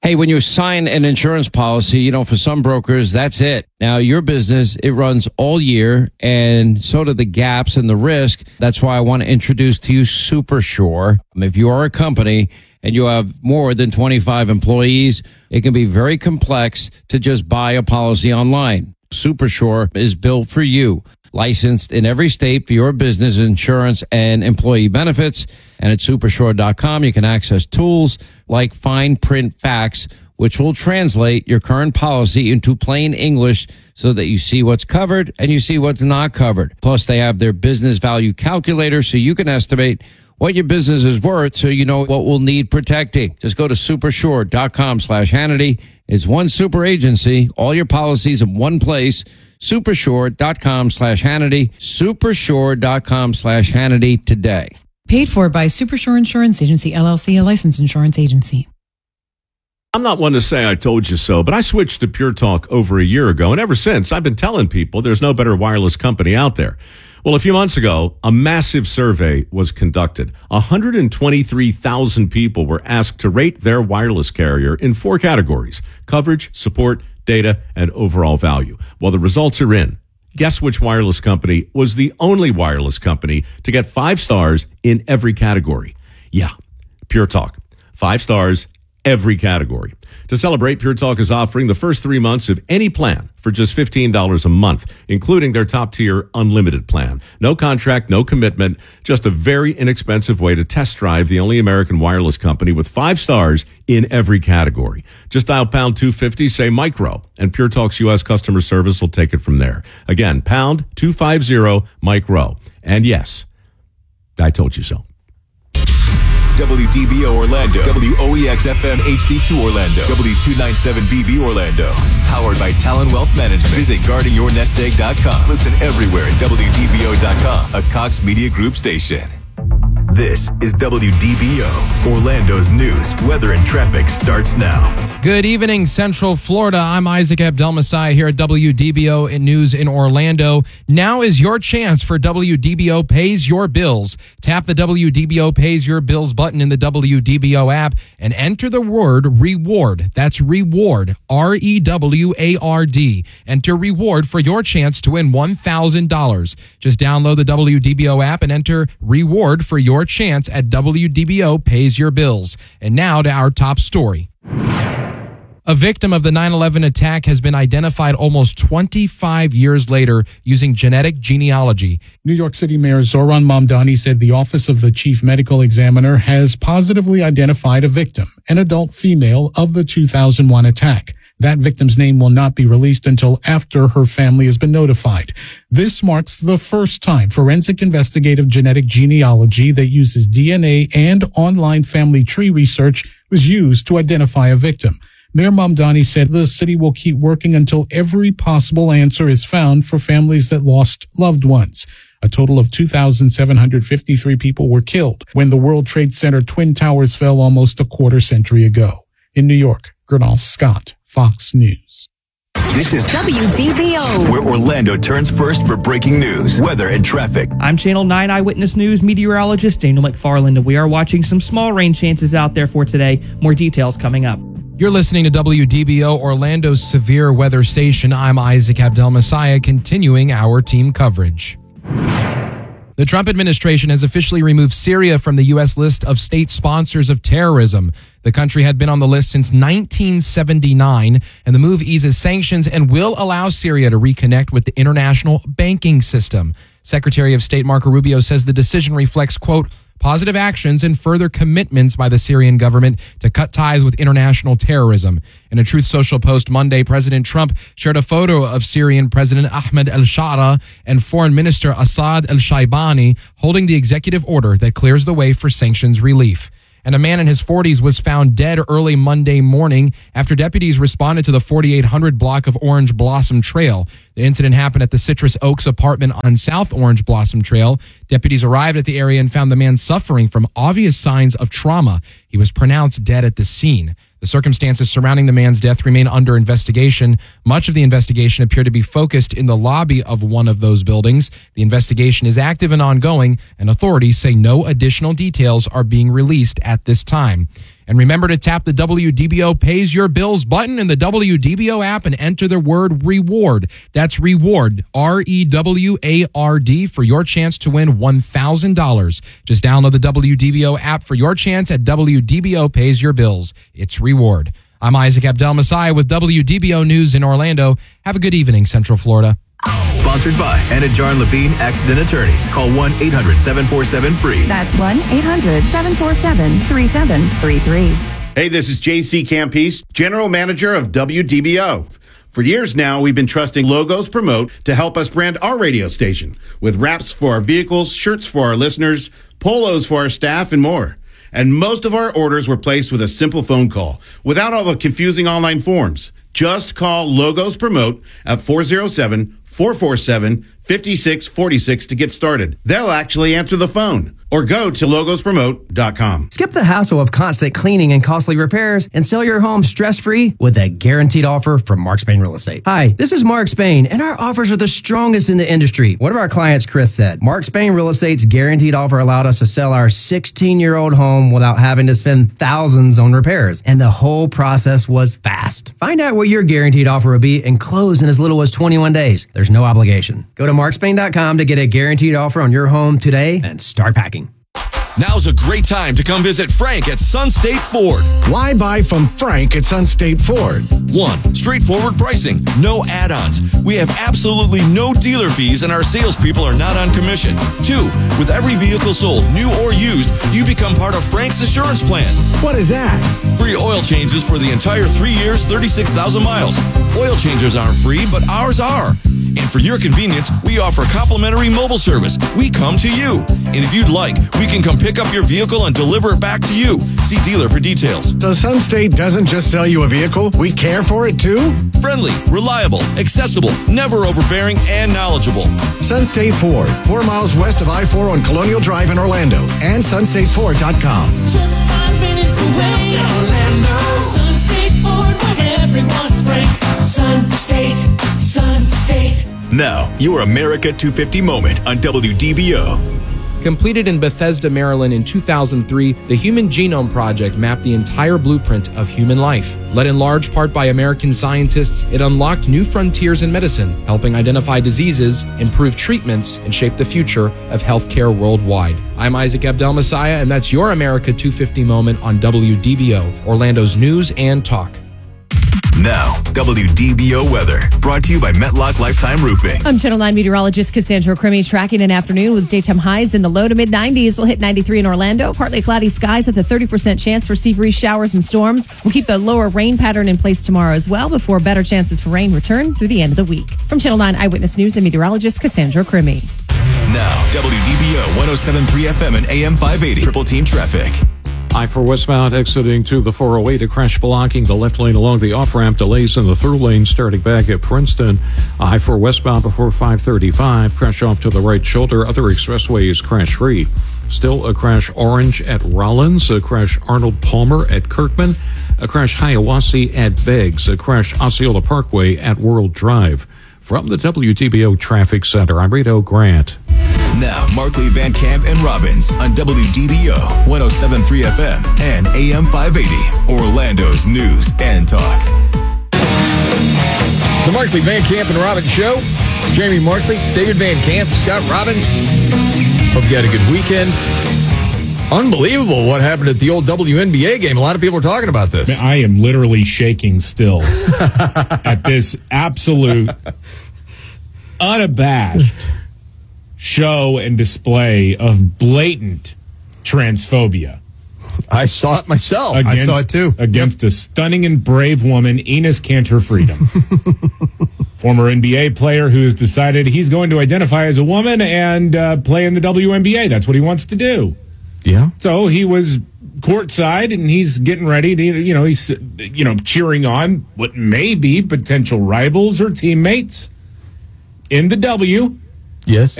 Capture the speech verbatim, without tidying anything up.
Hey, when you sign an insurance policy, you know, for some brokers, that's it. Now, your business, it runs all year, and so do the gaps and the risk. That's why I want to introduce to you SuperSure. If you are a company and you have more than twenty-five employees, it can be very complex to just buy a policy online. SuperSure is built for you. Licensed in every state for your business insurance and employee benefits. And at supersure dot com, you can access tools like fine print facts, which will translate your current policy into plain English so that you see what's covered and you see what's not covered. Plus, they have their business value calculator so you can estimate what your business is worth so you know what will need protecting. Just go to supersure dot com slash Hannity. It's one super agency, all your policies in one place. supersure dot com slash Hannity. supersure dot com slash Hannity today. Paid for by Supersure Insurance Agency, L L C, a licensed insurance agency. I'm not one to say I told you so, but I switched to Pure Talk over a year ago, and ever since, I've been telling people there's no better wireless company out there. Well, a few months ago, a massive survey was conducted. one hundred twenty-three thousand people were asked to rate their wireless carrier in four categories: coverage, support, data, and overall value. Well, the results are in. Guess which wireless company was the only wireless company to get five stars in every category? Yeah, Pure Talk. Five stars, every category. To celebrate, Pure Talk is offering the first three months of any plan for just fifteen dollars a month, including their top-tier unlimited plan. No contract, no commitment, just a very inexpensive way to test drive the only American wireless company with five stars in every category. Just dial pound two fifty, say micro, and Pure Talk's U S customer service will take it from there. Again, pound two fifty, micro. And yes, I told you so. W D B O Orlando, W O E X F M H D two Orlando, W two ninety-seven B B Orlando. Powered by Talon Wealth Management. Visit guarding your nest egg dot com. Listen everywhere at W D B O dot com, a Cox Media Group station. This is W D B O. Orlando's news, weather, and traffic starts now. Good evening, Central Florida. I'm Isaac Abdel-Messiah here at W D B O in News in Orlando. Now is your chance for W D B O Pays Your Bills. Tap the W D B O Pays Your Bills button in the W D B O app and enter the word REWARD. That's REWARD, R E W A R D. Enter REWARD for your chance to win one thousand dollars. Just download the W D B O app and enter REWARD for your chance at W D B O Pays Your Bills. And now to our top story. A victim of the nine eleven attack has been identified almost twenty-five years later using genetic genealogy. New York City Mayor Zohran Mamdani said the Office of the Chief Medical Examiner has positively identified a victim, an adult female, of the two thousand one attack. That victim's name will not be released until after her family has been notified. This marks the first time forensic investigative genetic genealogy that uses D N A and online family tree research was used to identify a victim. Mayor Mamdani said the city will keep working until every possible answer is found for families that lost loved ones. A total of two thousand seven hundred fifty-three people were killed when the World Trade Center Twin Towers fell almost a quarter century ago. In New York, Gernal Scott, Fox News. This is W D B O, where Orlando turns first for breaking news, weather, and traffic. I'm Channel nine Eyewitness News meteorologist Daniel McFarland, and we are watching some small rain chances out there for today. More details coming up. You're listening to W D B O, Orlando's severe weather station. I'm Isaac Abdel-Messiah, continuing our team coverage. The Trump administration has officially removed Syria from the U S list of state sponsors of terrorism. The country had been on the list since nineteen seventy-nine, and the move eases sanctions and will allow Syria to reconnect with the international banking system. Secretary of State Marco Rubio says the decision reflects, quote, positive actions and further commitments by the Syrian government to cut ties with international terrorism. In a Truth Social post Monday, President Trump shared a photo of Syrian President Ahmed al-Shara and Foreign Minister Assad al-Shaibani holding the executive order that clears the way for sanctions relief. And a man in his forties was found dead early Monday morning after deputies responded to the forty-eight hundred block of Orange Blossom Trail. The incident happened at the Citrus Oaks apartment on South Orange Blossom Trail. Deputies arrived at the area and found the man suffering from obvious signs of trauma. He was pronounced dead at the scene. The circumstances surrounding the man's death remain under investigation. Much of the investigation appeared to be focused in the lobby of one of those buildings. The investigation is active and ongoing, and authorities say no additional details are being released at this time. And remember to tap the W D B O Pays Your Bills button in the W D B O app and enter the word REWARD. That's REWARD, R E W A R D, for your chance to win one thousand dollars. Just download the W D B O app for your chance at W D B O Pays Your Bills. It's REWARD. I'm Isaac Abdel Messiah with W D B O News in Orlando. Have a good evening, Central Florida. Sponsored by Anajar and Levine Accident Attorneys. Call one eight hundred seven four seven free. That's one eight hundred seven four seven three seven three three. Hey, this is J C Campese, General Manager of W D B O. For years now, we've been trusting Logos Promote to help us brand our radio station with wraps for our vehicles, shirts for our listeners, polos for our staff, and more. And most of our orders were placed with a simple phone call without all the confusing online forms. Just call Logos Promote at four oh seven, four four seven, five six four six to get started. They'll actually answer the phone. Or go to logos promote dot com. Skip the hassle of constant cleaning and costly repairs and sell your home stress-free with a guaranteed offer from Mark Spain Real Estate. Hi, this is Mark Spain, and our offers are the strongest in the industry. One of our clients, Chris, said, Mark Spain Real Estate's guaranteed offer allowed us to sell our sixteen-year-old home without having to spend thousands on repairs, and the whole process was fast. Find out what your guaranteed offer will be and close in as little as twenty-one days. There's no obligation. Go to mark spain dot com to get a guaranteed offer on your home today and start packing. Now's a great time to come visit Frank at Sun State Ford. Why buy from Frank at Sun State Ford? One, straightforward pricing, no add-ons. We have absolutely no dealer fees and our salespeople are not on commission. Two, with every vehicle sold, new or used, you become part of Frank's Assurance Plan. What is that? Free oil changes for the entire three years, thirty-six thousand miles. Oil changes aren't free, but ours are. And for your convenience, we offer complimentary mobile service. We come to you. And if you'd like, we can come pick up your vehicle and deliver it back to you. See dealer for details. So Sun State doesn't just sell you a vehicle, we care for it too? Friendly, reliable, accessible, never overbearing, and knowledgeable. Sun State Ford, four miles west of I four on Colonial Drive in Orlando, and sun state ford dot com. Just five minutes away in Orlando. Sun State Ford, where everyone's frank. Sun State, Sun State. Now, your America two fifty moment on W D B O. Completed in Bethesda, Maryland in two thousand three, the Human Genome Project mapped the entire blueprint of human life. Led in large part by American scientists, it unlocked new frontiers in medicine, helping identify diseases, improve treatments, and shape the future of healthcare worldwide. I'm Isaac Abdel Messiah, and that's your America two fifty moment on W D B O, Orlando's news and talk. Now, W D B O weather, brought to you by Metlock Lifetime Roofing. I'm Channel nine meteorologist Cassandra Crimmy, tracking an afternoon with daytime highs in the low to mid nineties. We'll hit ninety-three in Orlando, partly cloudy skies with a thirty percent chance for sea breeze showers and storms. We'll keep the lower rain pattern in place tomorrow as well before better chances for rain return through the end of the week. From Channel nine Eyewitness News and meteorologist Cassandra Crimmy. Now, W D B O one oh seven point three F M and A M five eighty. Triple Team Traffic. I four westbound exiting to the four oh eight, a crash blocking the left lane along the off-ramp. Delays in the through lane starting back at Princeton. I four westbound before five thirty-five. Crash off to the right shoulder. Other expressways crash-free. Still a crash orange at Rollins. A crash Arnold Palmer at Kirkman. A crash Hiawassee at Beggs. A crash Osceola Parkway at World Drive. From the W D B O Traffic Center, I'm Rito Grant. Now, Markley, Van Camp, and Robbins on W D B O one oh seven point three F M and A M five eighty, Orlando's news and talk. The Markley, Van Camp, and Robbins Show. Jamie Markley, David Van Camp, Scott Robbins. Hope you had a good weekend. Unbelievable what happened at the old W N B A game. A lot of people are talking about this. Man, I am literally shaking still at this absolute, unabashed show and display of blatant transphobia. I saw it myself. Against, I saw it too. Against yep. a stunning and brave woman, Enes Kanter Freedom. Former N B A player who has decided he's going to identify as a woman and uh, play in the W N B A. That's what he wants to do. Yeah. So he was courtside and he's getting ready to, you know, he's, you know, cheering on what may be potential rivals or teammates in the W. Yes.